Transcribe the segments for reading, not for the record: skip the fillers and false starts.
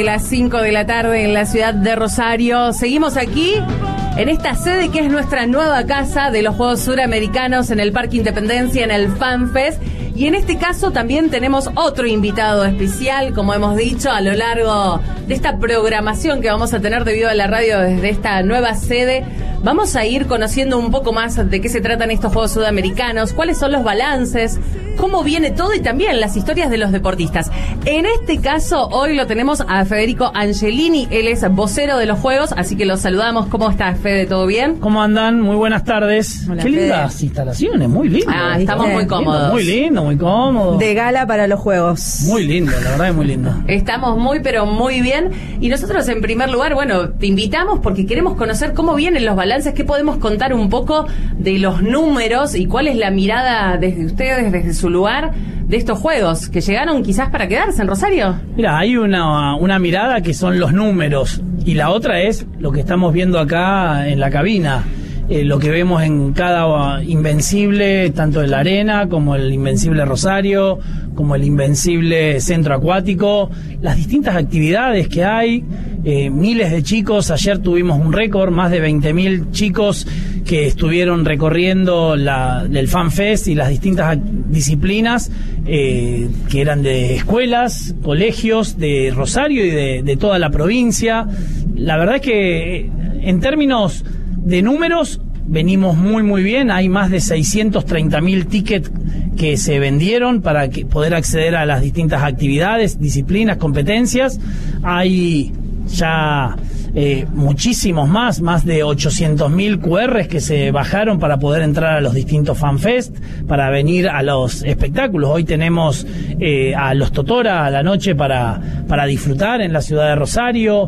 Las 5 de la tarde en la ciudad de Rosario. Seguimos aquí en esta sede que es nuestra nueva casa de los Juegos Suramericanos en el Parque Independencia, en el FanFest. Y en este caso también tenemos otro invitado especial, como hemos dicho, a lo largo de esta programación que vamos a tener debido a la radio desde esta nueva sede. Vamos a ir conociendo un poco más de qué se tratan estos Juegos Sudamericanos, cuáles son los balances, cómo viene todo y también las historias de los deportistas. En este caso, hoy lo tenemos a Federico Angelini, él es vocero de los Juegos, así que los saludamos. ¿Cómo estás, Fede? ¿Todo bien? ¿Cómo andan? Muy buenas tardes. Hola, qué Fede. lindas instalaciones, muy lindo. Estamos muy cómodos. Muy lindo, muy cómodo. De gala para los Juegos. Muy lindo, la verdad es muy lindo. Estamos muy, pero muy bien. Y nosotros, en primer lugar, bueno, te invitamos porque queremos conocer cómo vienen los balances, qué podemos contar un poco de los números y cuál es la mirada desde ustedes, desde su lugar, de estos Juegos que llegaron quizás para quedarse en Rosario. Mira, hay una mirada que son los números y la otra es lo que estamos viendo acá en la cabina. Lo que vemos en cada Invencible, tanto en la arena como el Invencible Rosario, como el Invencible Centro Acuático, las distintas actividades que hay, miles de chicos. Ayer tuvimos un récord, más de 20.000 chicos que estuvieron recorriendo el FanFest y las distintas disciplinas que eran de escuelas, colegios de Rosario y de toda la provincia. La verdad es que en términos de números venimos muy muy bien. Hay más de 630.000 tickets que se vendieron para poder acceder a las distintas actividades, disciplinas, competencias. Hay ya muchísimos más de 800.000 QRs que se bajaron para poder entrar a los distintos FanFest, para venir a los espectáculos. Hoy tenemos a los Totora a la noche para disfrutar en la ciudad de Rosario.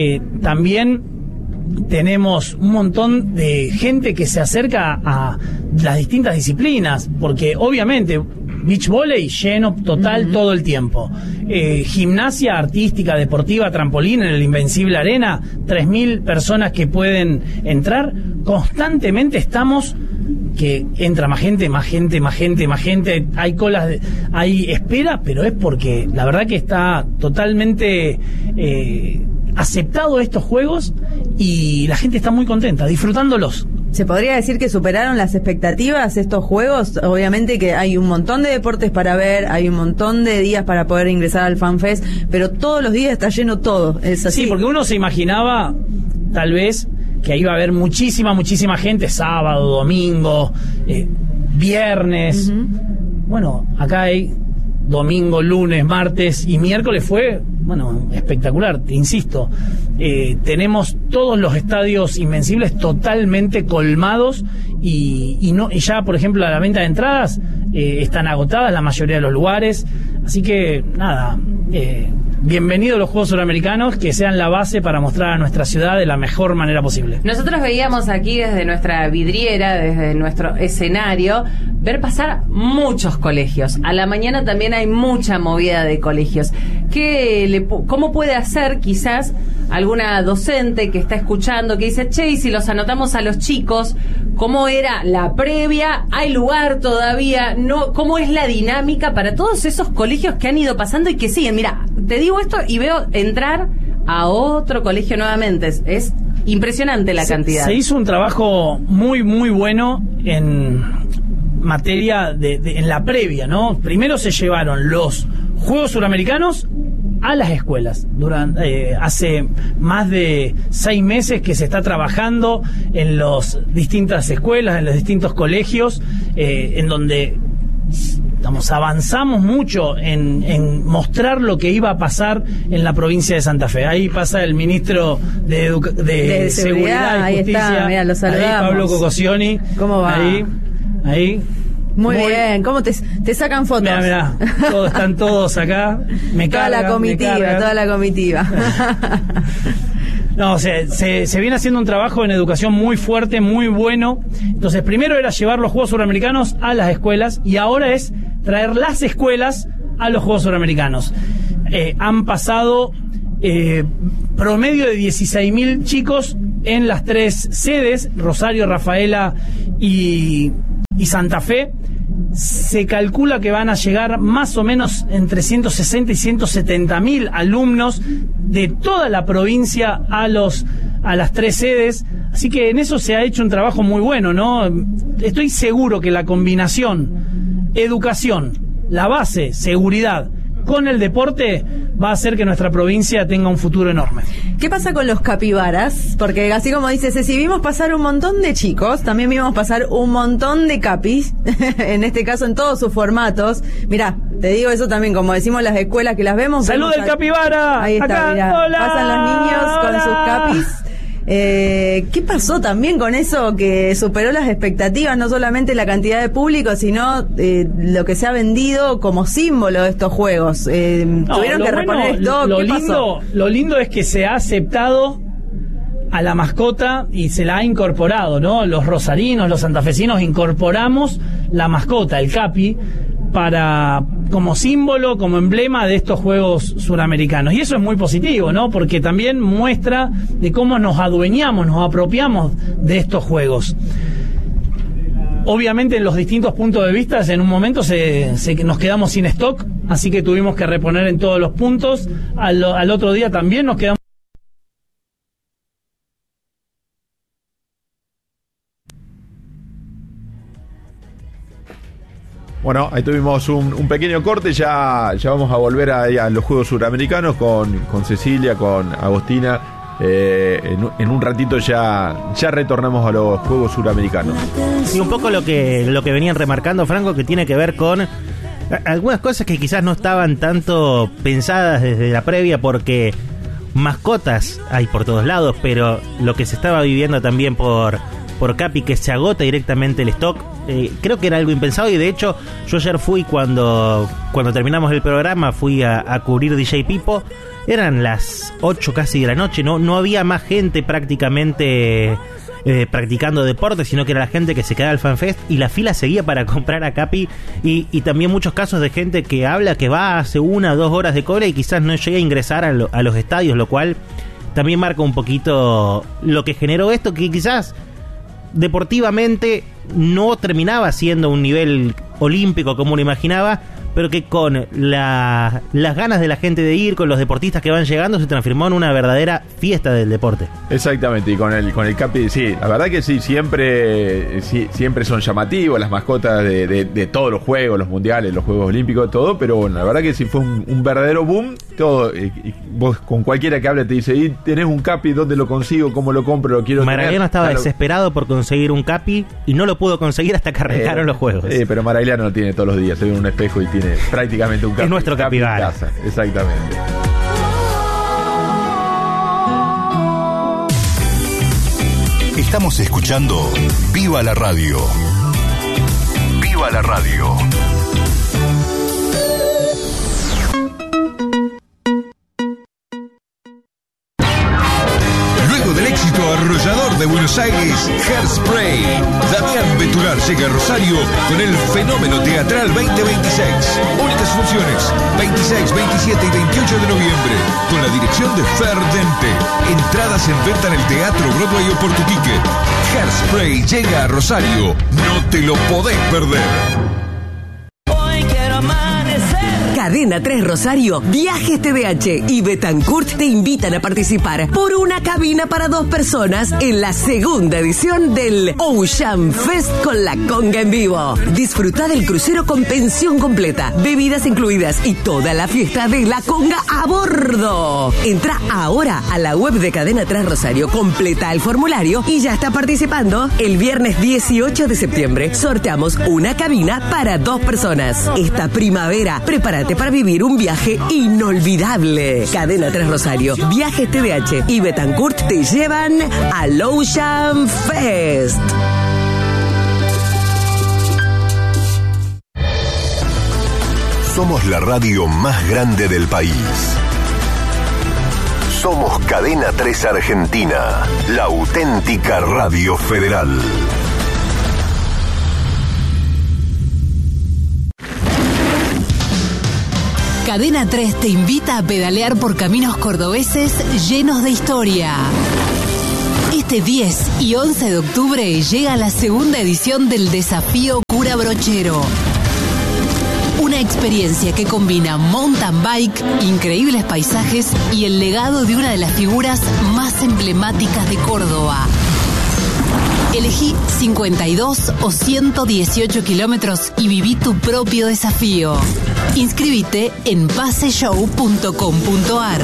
También tenemos un montón de gente que se acerca a las distintas disciplinas, porque obviamente beach volley lleno total todo el tiempo. Gimnasia artística, deportiva, trampolín en el Invencible Arena, 3.000 personas que pueden entrar. Constantemente estamos que entra más gente, hay colas, hay espera, pero es porque la verdad que está totalmente aceptado estos juegos y la gente está muy contenta, disfrutándolos. ¿Se podría decir que superaron las expectativas estos Juegos? Obviamente que hay un montón de deportes para ver, hay un montón de días para poder ingresar al FanFest, pero todos los días está lleno todo, ¿es así? Sí, porque uno se imaginaba, tal vez, que iba a haber muchísima gente, sábado, domingo, viernes. Bueno, acá hay domingo, lunes, martes y miércoles. Fue, espectacular, te insisto. Tenemos todos los estadios Invencibles totalmente colmados y ya, por ejemplo, la venta de entradas están agotadas la mayoría de los lugares. Así que, nada, bienvenidos los Juegos Suramericanos, que sean la base para mostrar a nuestra ciudad de la mejor manera posible. Nosotros veíamos aquí desde nuestra vidriera, desde nuestro escenario, ver pasar muchos colegios. A la mañana también hay mucha movida de colegios. ¿Cómo puede hacer quizás alguna docente que está escuchando, que dice, che, y si los anotamos a los chicos, cómo era la previa? ¿Hay lugar todavía? No, ¿cómo es la dinámica para todos esos colegios que han ido pasando y que siguen? Mira, te digo esto y veo entrar a otro colegio nuevamente. Es impresionante la cantidad. Se hizo un trabajo muy, muy bueno en materia en la previa, ¿no? Primero se llevaron los Juegos Suramericanos a las escuelas. Hace más de 6 meses que se está trabajando en las distintas escuelas, en los distintos colegios, en donde avanzamos mucho en mostrar lo que iba a pasar en la provincia de Santa Fe. Ahí pasa el ministro de Seguridad y Justicia. Ahí está, mirá, lo saludamos. Ahí Pablo Cocosioni. ¿Cómo va? Ahí. Muy bien. ¿Cómo te sacan fotos? Mirá, están todos acá. Toda la comitiva. No, se viene haciendo un trabajo en educación muy fuerte, muy bueno. Entonces, primero era llevar los Juegos Suramericanos a las escuelas y ahora es traer las escuelas a los Juegos Suramericanos. Han pasado promedio de 16.000 chicos en las 3 sedes, Rosario, Rafaela y Santa Fe. se calcula que van a llegar más o menos entre 160 y 170.000 alumnos de toda la provincia a las 3 sedes, así que en eso se ha hecho un trabajo muy bueno, ¿no? Estoy seguro que la combinación educación, la base, seguridad, con el deporte va a hacer que nuestra provincia tenga un futuro enorme. ¿Qué pasa con los capibaras? Porque así como dice Ceci, vimos pasar un montón de chicos, también vimos pasar un montón de capis, en este caso en todos sus formatos. Mirá, te digo eso también, como decimos las escuelas que las vemos. ¡Salud del capibara! Ahí está, acá, mirá, hola, pasan los niños con hola. sus capis. ¿Qué pasó también con eso que superó las expectativas? No solamente la cantidad de público, sino lo que se ha vendido como símbolo de estos juegos. Tuvieron que reponer stock. ¿Qué pasó? Lo lindo es que se ha aceptado a la mascota y se la ha incorporado, ¿no? Los rosarinos, los santafesinos incorporamos la mascota, el capi, como símbolo, como emblema de estos Juegos Suramericanos. Y eso es muy positivo, ¿no? Porque también muestra de cómo nos adueñamos, nos apropiamos de estos juegos. Obviamente en los distintos puntos de vista en un momento nos quedamos sin stock, así que tuvimos que reponer en todos los puntos. Al otro día también nos quedamos. Bueno, ahí tuvimos un pequeño corte, ya vamos a volver a los Juegos Suramericanos con Cecilia, con Agostina. En un ratito ya retornamos a los Juegos Suramericanos. Y un poco lo que venían remarcando, Franco, que tiene que ver con algunas cosas que quizás no estaban tanto pensadas desde la previa, porque mascotas hay por todos lados, pero lo que se estaba viviendo también por Capi, que se agota directamente el stock, creo que era algo impensado. Y de hecho yo ayer fui, cuando terminamos el programa, fui a cubrir DJ Pipo. Eran las 8 casi de la noche, no había más gente prácticamente practicando deporte, sino que era la gente que se quedaba al FanFest, y la fila seguía para comprar a Capi. Y también muchos casos de gente que habla que va hace 1 o 2 horas de cola y quizás no llega a ingresar a los estadios, lo cual también marca un poquito lo que generó esto, que quizás deportivamente no terminaba siendo un nivel olímpico como uno imaginaba, pero que con las ganas de la gente de ir, con los deportistas que van llegando, se transformó en una verdadera fiesta del deporte. Exactamente, y con el Capi, sí, la verdad que sí, siempre son llamativos las mascotas de todos los juegos, los mundiales, los Juegos Olímpicos, todo, pero bueno, la verdad que sí fue un verdadero boom. Todo, y vos con cualquiera que hable te dice, ¿y tenés un Capi? ¿Dónde lo consigo? ¿Cómo lo compro? ¿Lo quiero tener? Maragliano estaba desesperado por conseguir un Capi y no lo pudo conseguir hasta que arrancaron los juegos. Pero Maragliano lo tiene todos los días, se ve en un espejo y tiene prácticamente un Capi. Es nuestro capibara. En casa. Exactamente. Estamos escuchando Viva la Radio. Viva la Radio. Luego del éxito arrollador de Buenos Aires, Hairspray, Damián Betular llega a Rosario con el Fenómeno Teatral 2026. Únicas funciones, 26, 27 y 28 de noviembre, con la dirección de Fer Dente. Entradas en venta en el Teatro Broadway o Portuquique. Hairspray llega a Rosario, no te lo podés perder. Cadena 3 Rosario, Viajes TDH y Betancourt te invitan a participar por una cabina para 2 personas en la segunda edición del Ocean Fest con la conga en vivo. Disfruta del crucero con pensión completa, bebidas incluidas y toda la fiesta de la conga a bordo. Entra ahora a la web de Cadena 3 Rosario, completa el formulario y ya está participando. El viernes 18 de septiembre sorteamos una cabina para 2 personas. Esta primavera, prepárate para vivir un viaje inolvidable. Cadena 3 Rosario, Viajes TDH y Betancourt te llevan al Ocean Fest. Somos la radio más grande del país. Somos Cadena 3 Argentina, la auténtica radio federal. Cadena 3 te invita a pedalear por caminos cordobeses llenos de historia. Este 10 y 11 de octubre llega la segunda edición del Desafío Cura Brochero. Una experiencia que combina mountain bike, increíbles paisajes y el legado de una de las figuras más emblemáticas de Córdoba. Elegí 52 o 118 kilómetros y viví tu propio desafío. Inscríbete en paseshow.com.ar.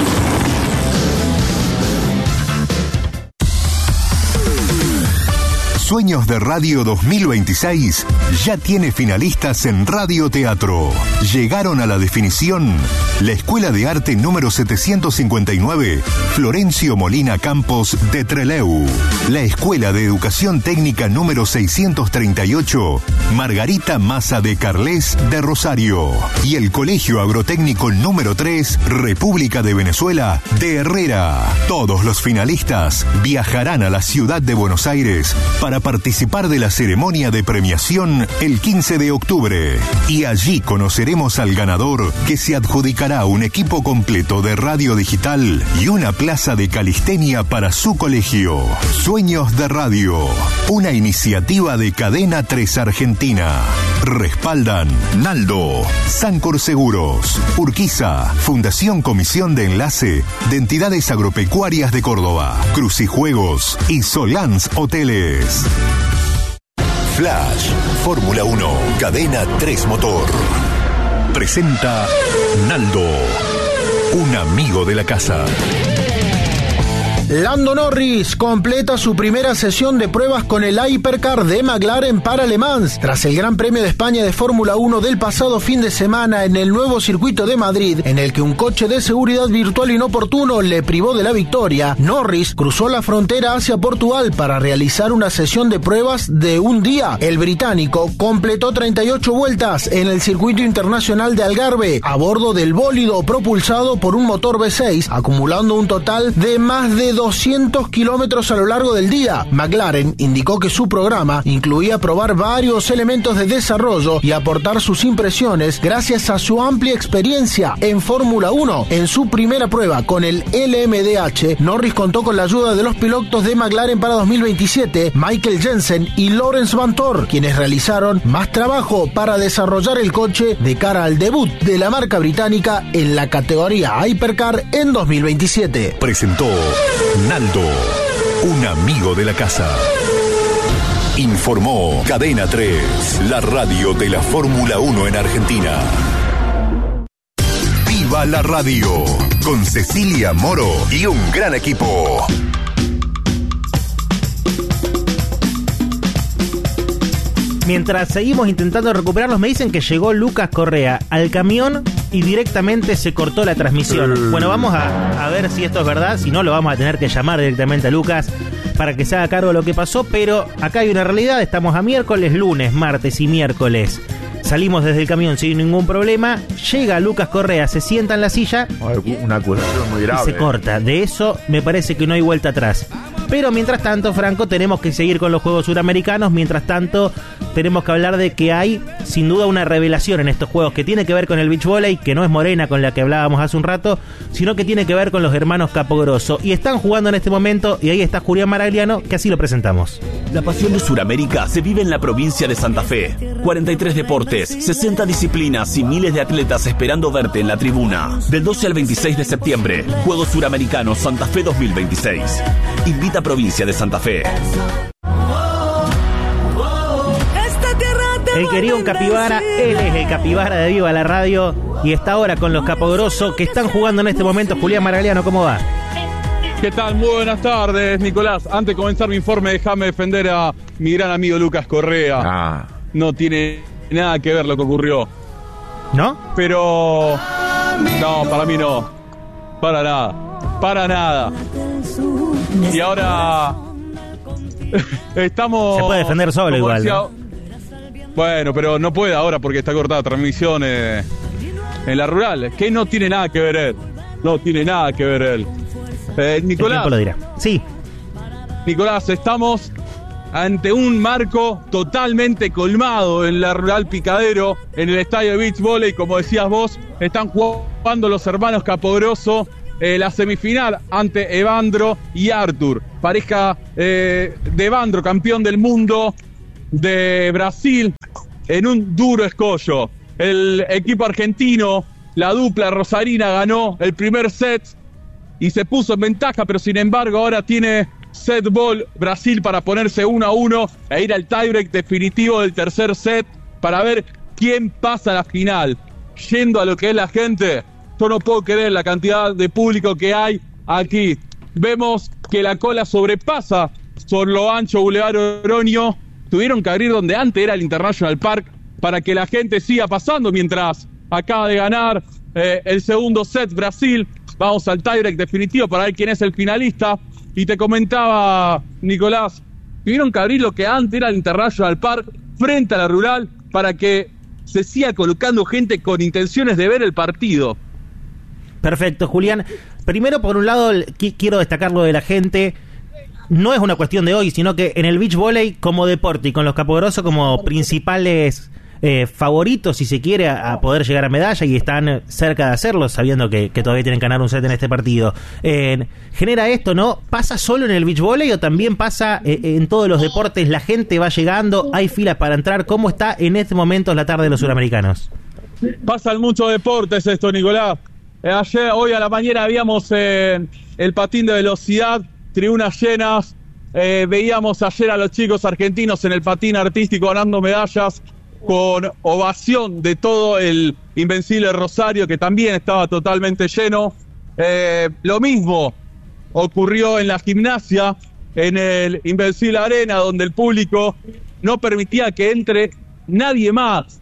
Sueños de Radio 2026 ya tiene finalistas en Radio Teatro. Llegaron a la definición la Escuela de Arte número 759, Florencio Molina Campos de Trelew. La Escuela de Educación Técnica número 638, Margarita Maza de Carles de Rosario. Y el Colegio Agrotécnico número 3, República de Venezuela, de Herrera. Todos los finalistas viajarán a la ciudad de Buenos Aires para participar de la ceremonia de premiación el 15 de octubre. Y allí conoceremos al ganador, que se adjudicará un equipo completo de radio digital y una plaza de calistenia para su colegio. Sueños de Radio, una iniciativa de Cadena 3 Argentina. Respaldan Naldo, Sancor Seguros, Urquiza, Fundación Comisión de Enlace de Entidades Agropecuarias de Córdoba, Crucijuegos y Solans Hoteles. Flash, Fórmula 1, Cadena 3 Motor. Presenta Naldo, un amigo de la casa. Lando Norris completa su primera sesión de pruebas con el Hypercar de McLaren para Le Mans. Tras el Gran Premio de España de Fórmula 1 del pasado fin de semana en el nuevo circuito de Madrid, en el que un coche de seguridad virtual inoportuno le privó de la victoria, Norris cruzó la frontera hacia Portugal para realizar una sesión de pruebas de un día. El británico completó 38 vueltas en el circuito internacional de Algarve a bordo del bólido propulsado por un motor V6, acumulando un total de más de 200 kilómetros a lo largo del día. McLaren indicó que su programa incluía probar varios elementos de desarrollo y aportar sus impresiones gracias a su amplia experiencia en Fórmula 1. En su primera prueba con el LMDH, Norris contó con la ayuda de los pilotos de McLaren para 2027, Michael Jensen y Lawrence Vanthoor, quienes realizaron más trabajo para desarrollar el coche de cara al debut de la marca británica en la categoría Hypercar en 2027. Presentó Naldo, un amigo de la casa. Informó Cadena 3, la radio de la Fórmula 1 en Argentina. Viva la radio, con Cecilia Moro y un gran equipo. Mientras seguimos intentando recuperarlos, me dicen que llegó Lucas Correa al camión y directamente se cortó la transmisión. Bueno, vamos a ver si esto es verdad. Si no, lo vamos a tener que llamar directamente a Lucas para que se haga cargo de lo que pasó. Pero acá hay una realidad. Estamos a miércoles, lunes, martes y miércoles. Salimos desde el camión sin ningún problema. Llega Lucas Correa, se sienta en la silla. Una acusación muy grave. Y se corta. De eso me parece que no hay vuelta atrás. Pero mientras tanto, Franco, tenemos que seguir con los Juegos Suramericanos. Mientras tanto, tenemos que hablar de que hay, sin duda, una revelación en estos Juegos que tiene que ver con el beach volley, que no es Morena, con la que hablábamos hace un rato, sino que tiene que ver con los hermanos Capogrosso. Y están jugando en este momento, y ahí está Julián Maragliano, que así lo presentamos. La pasión de Suramérica se vive en la provincia de Santa Fe. 43 deportes, 60 disciplinas y miles de atletas esperando verte en la tribuna. Del 12 al 26 de septiembre, Juegos Suramericanos Santa Fe 2026. Invita a Provincia de Santa Fe. Él quería un capibara, él es el capibara de Viva la Radio y está ahora con los Capogrosso que están jugando en este momento. Julián Maragliano, ¿cómo va? ¿Qué tal? Muy buenas tardes, Nicolás. Antes de comenzar mi informe, déjame defender a mi gran amigo Lucas Correa. No tiene nada que ver lo que ocurrió. ¿No? Pero... no, para mí no. Para nada. Para nada. Y ahora... estamos... Se puede defender solo igual, decía, ¿no? Bueno, pero no puede ahora porque está cortada transmisión en la rural. Que no tiene nada que ver él. No tiene nada que ver él. Nicolás. El tiempo lo dirá. Sí. Nicolás, estamos ante un marco totalmente colmado en la rural Picadero, en el estadio de beach volley. Como decías vos, están jugando los hermanos Capogrosso la semifinal ante Evandro y Arthur. Pareja de Evandro, campeón del mundo de Brasil, en un duro escollo. El equipo argentino, la dupla rosarina, ganó el primer set y se puso en ventaja, pero sin embargo ahora tiene set ball Brasil para ponerse 1-1 e ir al tiebreak definitivo del tercer set para ver quién pasa a la final. Yendo a lo que es la gente, yo no puedo creer la cantidad de público que hay aquí. Vemos que la cola sobrepasa por lo ancho Boulevard Oroño. Tuvieron que abrir donde antes era el International Park para que la gente siga pasando, mientras acaba de ganar el segundo set Brasil. Vamos al tiebreak definitivo para ver quién es el finalista. Y te comentaba, Nicolás, tuvieron que abrir lo que antes era el International Park frente a la Rural para que se siga colocando gente con intenciones de ver el partido. Perfecto, Julián. Primero, por un lado, quiero destacar lo de la gente. No es una cuestión de hoy, sino que en el beach volley como deporte y con los Capogrossos como principales favoritos, si se quiere, a poder llegar a medalla, y están cerca de hacerlo, sabiendo que todavía tienen que ganar un set en este partido. Genera esto, ¿no? ¿Pasa solo en el beach volley o también pasa en todos los deportes? La gente va llegando, hay filas para entrar. ¿Cómo está en este momento la tarde de los suramericanos? Pasan muchos deportes esto, Nicolás. Hoy a la mañana habíamos el patín de velocidad, tribunas llenas. Veíamos ayer a los chicos argentinos en el patín artístico ganando medallas con ovación de todo el Invencible Rosario, que también estaba totalmente lleno. Lo mismo ocurrió en la gimnasia, en el Invencible Arena, donde el público no permitía que entre nadie más.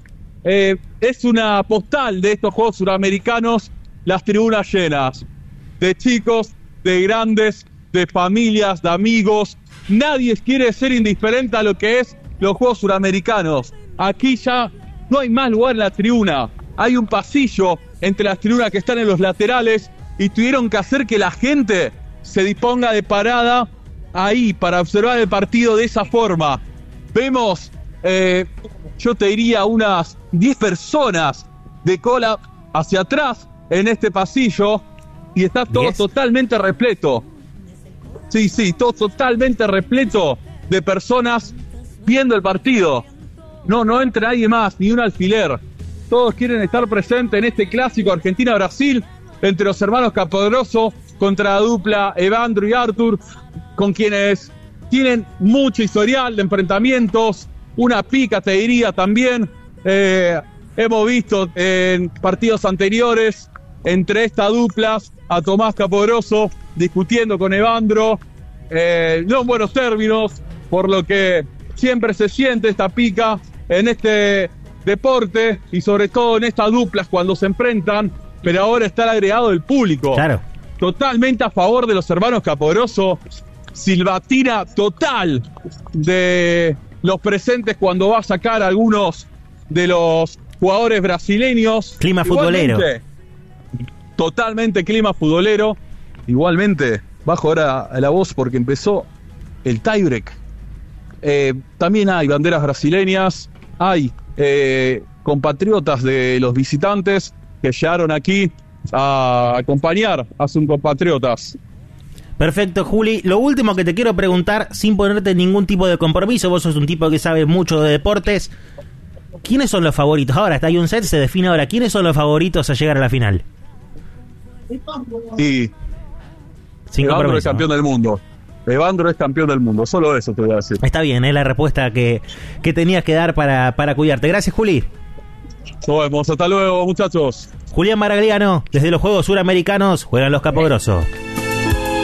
Es una postal de estos Juegos Suramericanos, las tribunas llenas, de chicos, de grandes, de familias, de amigos. Nadie quiere ser indiferente a lo que es los Juegos Suramericanos. Aquí ya no hay más lugar en la tribuna. Hay un pasillo entre las tribunas que están en los laterales y tuvieron que hacer que la gente se disponga de parada ahí para observar el partido de esa forma. Vemos, yo te diría, unas 10 personas de cola hacia atrás en este pasillo y está todo 10. Totalmente repleto. Sí, todo totalmente repleto de personas viendo el partido. No entra nadie más, ni un alfiler. Todos quieren estar presentes en este clásico Argentina-Brasil entre los hermanos Capodrosso contra la dupla Evandro y Arthur, con quienes tienen mucho historial de enfrentamientos, una pica, te diría, también. Hemos visto en partidos anteriores entre estas duplas a Tomás Capodrosso discutiendo con Evandro, no en buenos términos, por lo que siempre se siente esta pica en este deporte y sobre todo en estas duplas cuando se enfrentan, pero ahora está el agregado del público. Claro. Totalmente a favor de los hermanos Capodrosso, silbatina total de los presentes cuando va a sacar a algunos de los jugadores brasileños. Clima futbolero. Totalmente clima futbolero. Igualmente, bajo ahora la voz porque empezó el tiebreak. También hay banderas brasileñas, hay compatriotas de los visitantes que llegaron aquí a acompañar a sus compatriotas. Perfecto, Juli. Lo último que te quiero preguntar, sin ponerte ningún tipo de compromiso, vos sos un tipo que sabe mucho de deportes. ¿Quiénes son los favoritos? Ahora está ahí un set, se define ahora. ¿Quiénes son los favoritos a llegar a la final? Y Evandro es campeón del mundo. Evandro es campeón del mundo, solo eso te voy a decir. Está bien, es la respuesta que tenías que dar para cuidarte. Gracias, Juli. Nos vemos, hasta luego, muchachos. Julián Maragliano, desde los Juegos Suramericanos, juegan los Capogrossos.